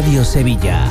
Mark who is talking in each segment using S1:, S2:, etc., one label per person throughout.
S1: Radio Sevilla.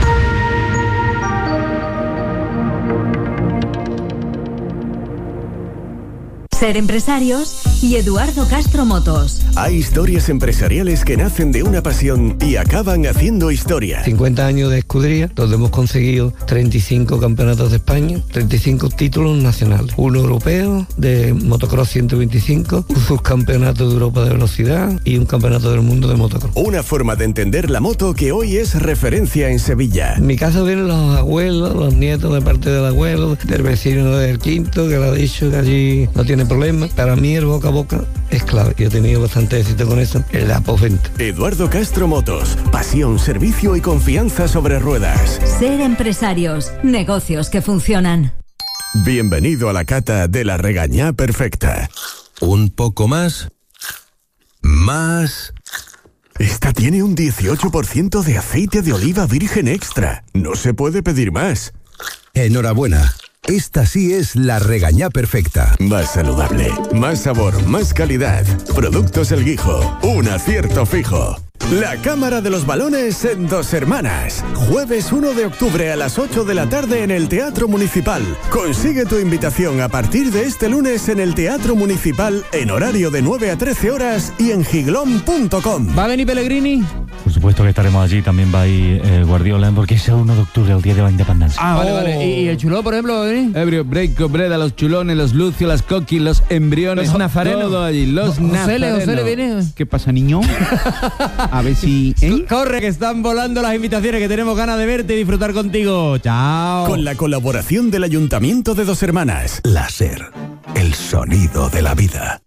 S2: Ser Empresarios y Eduardo Castro Motos.
S3: Hay historias empresariales que nacen de una pasión y acaban haciendo historia.
S4: 50 años de escudería, donde hemos conseguido 35 campeonatos de España, 35 títulos nacionales, uno europeo de motocross 125, un subcampeonato de Europa de velocidad y un campeonato del mundo de motocross.
S3: Una forma de entender la moto que hoy es referencia en Sevilla.
S4: En mi casa vienen los abuelos, los nietos de parte del abuelo, del vecino del quinto, que le ha dicho que allí no tiene problema. Para mí el boca a boca es clave. Yo he tenido bastante éxito con eso en la postventa.
S3: Eduardo Castro Motos. Pasión, servicio y confianza sobre ruedas.
S2: Ser Empresarios. Negocios que funcionan.
S3: Bienvenido a la cata de la regañá perfecta.
S5: Un poco más. Más.
S3: Esta tiene un 18% de aceite de oliva virgen extra. No se puede pedir más.
S5: Enhorabuena. Esta sí es la regañá perfecta.
S3: Más saludable, más sabor, más calidad. Productos El Guijo, un acierto fijo. La Cámara de los Balones en Dos Hermanas. Jueves 1 de octubre a las 8 de la tarde en el Teatro Municipal. Consigue tu invitación a partir de este lunes en el Teatro Municipal en horario de 9 a 13 horas y en giglón.com.
S6: ¿Va a venir Pellegrini?
S7: Por supuesto que estaremos allí, también va a ir Guardiola, porque es el 1 de octubre, el día de la independencia.
S6: Vale. ¿Y el chulo, por ejemplo, va a venir?
S8: Ebrio, Breiko, Breda, los chulones, los Lucio, las coquis, los embriones.
S6: Los nazarenos.
S8: Todo allí, los nazarenos.
S6: José le viene.
S8: ¿Qué pasa, niño? A ver si...
S6: Corre, que están volando las invitaciones, que tenemos ganas de verte y disfrutar contigo. Chao.
S3: Con la colaboración del Ayuntamiento de Dos Hermanas.
S5: Láser, el sonido de la vida.